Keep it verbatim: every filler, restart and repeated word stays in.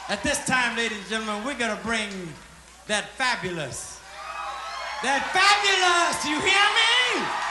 At this time, ladies and gentlemen, we're gonna bring that fabulous, that fabulous, you hear me?